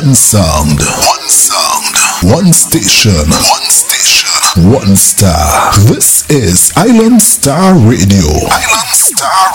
One sound. One sound. One station. One station. One star. This is Island Star Radio. Island Star